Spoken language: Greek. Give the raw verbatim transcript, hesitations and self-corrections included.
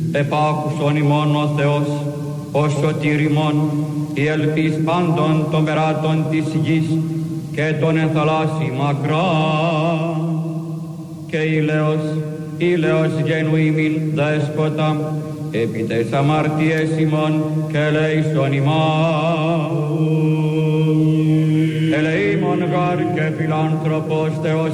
επάκουσον ημών ο Θεός, ο σωτήρ ημών, η ελπίς πάντων των περάτων της γης και των ενθαλάσσι μακρά. Και ήλαιος, ήλαιος γένου ημίν δέσποτα, επί τες αμαρτίες ημών και ελέησον ημάς. Ελεήμων γάρ και φιλάνθρωπος Θεός